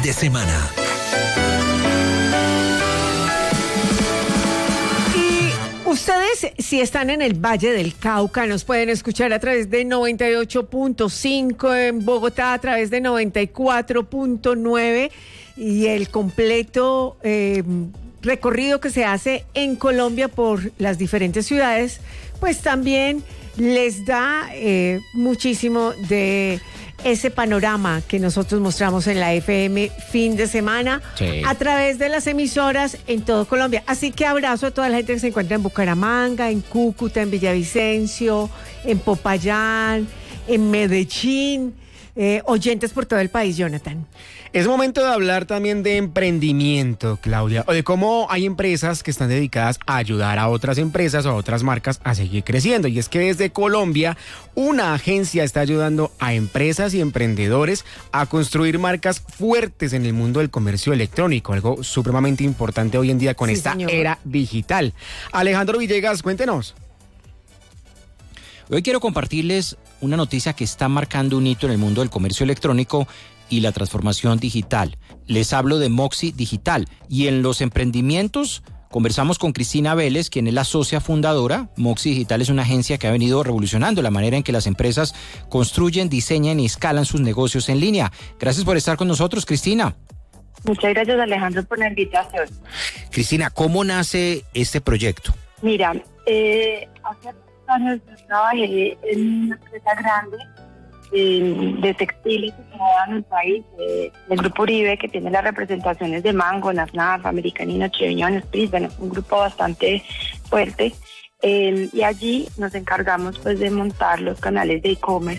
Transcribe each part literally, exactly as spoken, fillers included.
de semana. Ustedes, si están en el Valle del Cauca, nos pueden escuchar a través de noventa y ocho punto cinco, en Bogotá a través de noventa y cuatro punto nueve, y el completo eh, recorrido que se hace en Colombia por las diferentes ciudades, pues también les da eh, muchísimo de ese panorama que nosotros mostramos en la F M fin de semana, sí, a través de las emisoras en todo Colombia. Así que abrazo a toda la gente que se encuentra en Bucaramanga, en Cúcuta, en Villavicencio, en Popayán, en Medellín, eh, oyentes por todo el país, Jonathan. Es momento de hablar también de emprendimiento, Claudia, o de cómo hay empresas que están dedicadas a ayudar a otras empresas o a otras marcas a seguir creciendo. Y es que desde Colombia, una agencia está ayudando a empresas y emprendedores a construir marcas fuertes en el mundo del comercio electrónico, algo supremamente importante hoy en día con sí, esta señor. era digital. Alejandro Villegas, cuéntenos. Hoy quiero compartirles una noticia que está marcando un hito en el mundo del comercio electrónico y la transformación digital. Les hablo de Moxi Digital, y en los emprendimientos conversamos con Cristina Vélez, quien es la socia fundadora. Moxi Digital es una agencia que ha venido revolucionando la manera en que las empresas construyen, diseñan y escalan sus negocios en línea. Gracias por estar con nosotros, Cristina. Muchas gracias, Alejandro, por la invitación. Cristina, ¿cómo nace este proyecto? Mira, eh, hace años yo trabajé en una empresa grande de, de textiles que se muevan en el país, eh, del Grupo Uribe, que tiene las representaciones de Mango, Nasnaf, Americanino, Cheviñón, Spritz, bueno, un grupo bastante fuerte. Eh, y allí nos encargamos pues de montar los canales de e-commerce.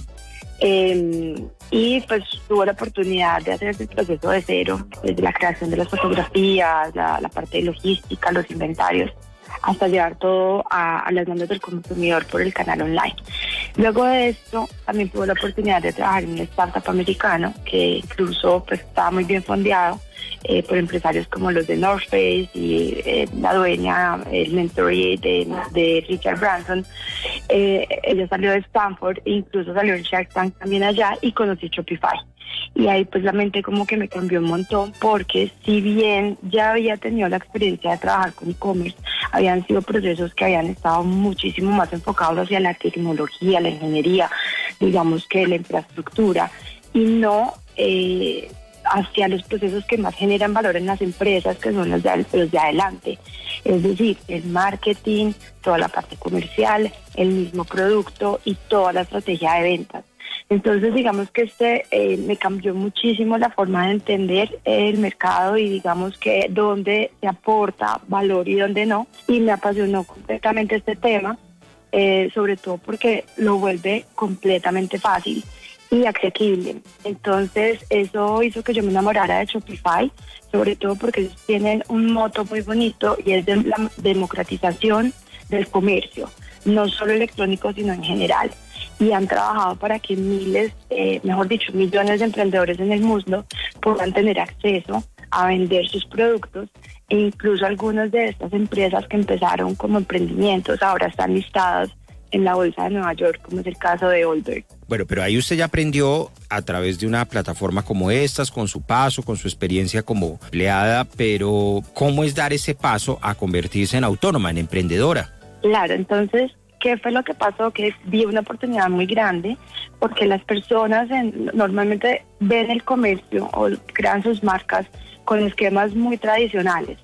Eh, y pues tuve la oportunidad de hacer el proceso de cero, desde la creación de las fotografías, la, la parte de logística, los inventarios, hasta llevar todo a, a las manos del consumidor por el canal online. Luego de esto, también tuve la oportunidad de trabajar en un startup americano que incluso pues, estaba muy bien fondeado eh, por empresarios como los de North Face y eh, la dueña, el mentor de, de Richard Branson. Eh, ella salió de Stanford e incluso salió en Shark Tank también allá, y conocí Shopify. Y ahí pues la mente como que me cambió un montón, porque si bien ya había tenido la experiencia de trabajar con e-commerce, habían sido procesos que habían estado muchísimo más enfocados hacia la tecnología, la ingeniería, digamos que la infraestructura, y no eh, hacia los procesos que más generan valor en las empresas, que son los de, los de adelante. Es decir, el marketing, toda la parte comercial, el mismo producto y toda la estrategia de ventas. Entonces, digamos que este eh, me cambió muchísimo la forma de entender el mercado y digamos que dónde se aporta valor y dónde no. Y me apasionó completamente este tema, eh, sobre todo porque lo vuelve completamente fácil y asequible. Entonces, eso hizo que yo me enamorara de Shopify, sobre todo porque ellos tienen un moto muy bonito y es de la democratización del comercio, no solo electrónico, sino en general. Y han trabajado para que miles, eh, mejor dicho, millones de emprendedores en el mundo puedan tener acceso a vender sus productos, e incluso algunas de estas empresas que empezaron como emprendimientos ahora están listadas en la bolsa de Nueva York, como es el caso de Allbirds. Bueno, pero ahí usted ya aprendió a través de una plataforma como estas, con su paso, con su experiencia como empleada, pero ¿cómo es dar ese paso a convertirse en autónoma, en emprendedora? Claro, entonces, ¿qué fue lo que pasó? Que vi una oportunidad muy grande, porque las personas en, normalmente ven el comercio o crean sus marcas con esquemas muy tradicionales.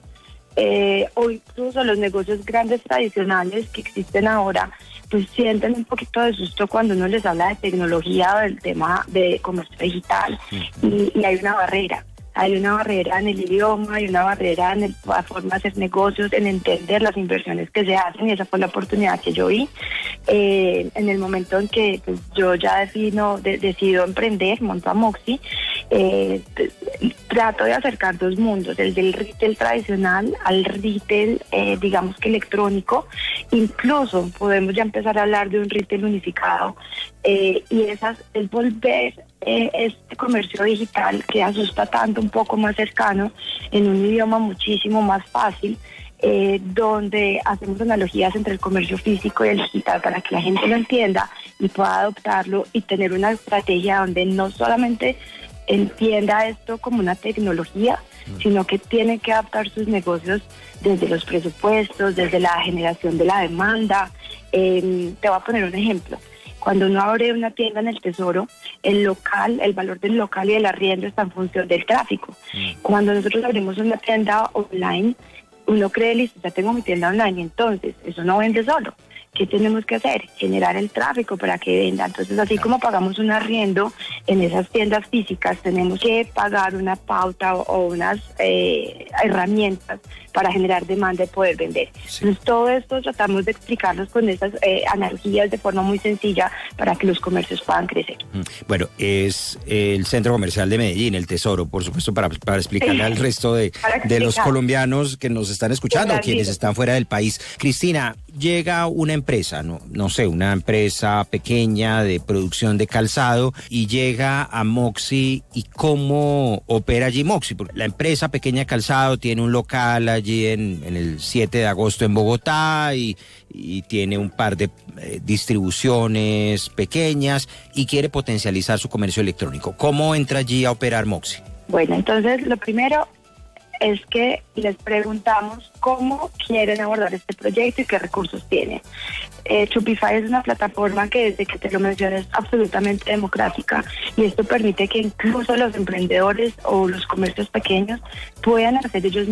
Eh, o incluso los negocios grandes tradicionales que existen ahora, pues sienten un poquito de susto cuando uno les habla de tecnología o del tema de comercio digital, y, y hay una barrera. Hay una barrera en el idioma, hay una barrera en el, la forma de hacer negocios, en entender las inversiones que se hacen, y esa fue la oportunidad que yo vi. Eh, en el momento en que pues, yo ya defino, de, decido emprender, monto a Moxi, eh, trato de acercar dos mundos, el del retail tradicional al retail, eh, digamos que electrónico. Incluso podemos ya empezar a hablar de un retail unificado, eh, y esas es volver eh, este comercio digital que asusta tanto un poco más cercano, en un idioma muchísimo más fácil, eh, donde hacemos analogías entre el comercio físico y el digital para que la gente lo entienda y pueda adoptarlo y tener una estrategia donde no solamente entienda esto como una tecnología, sino que tiene que adaptar sus negocios desde los presupuestos, desde la generación de la demanda. Eh, te voy a poner un ejemplo. Cuando uno abre una tienda en el Tesoro, el local, el valor del local y el arriendo está en función del tráfico. Cuando nosotros abrimos una tienda online, uno cree, listo, ya tengo mi tienda online, entonces eso no vende solo. ¿Qué tenemos que hacer? Generar el tráfico para que venda. Entonces, así como pagamos un arriendo en esas tiendas físicas, tenemos que pagar una pauta o, o unas eh, herramientas para generar demanda y poder vender. Sí. Entonces, todo esto tratamos de explicarlos con estas eh, analogías de forma muy sencilla para que los comercios puedan crecer. Bueno, es el Centro Comercial de Medellín, el Tesoro, por supuesto, para, para explicarle al resto de, de los colombianos que nos están escuchando, quienes están fuera del país. Cristina, llega una empresa, no, no sé, una empresa pequeña de producción de calzado y llega a Moxy. ¿Y cómo opera allí Moxy? Porque la empresa pequeña de calzado tiene un local allí en, en el siete de agosto en Bogotá y, y tiene un par de eh, distribuciones pequeñas y quiere potencializar su comercio electrónico. ¿Cómo entra allí a operar Moxy? Bueno, entonces lo primero es que les preguntamos cómo quieren abordar este proyecto y qué recursos tienen. Eh, Shopify es una plataforma que desde que te lo mencioné es absolutamente democrática y esto permite que incluso los emprendedores o los comercios pequeños puedan hacer ellos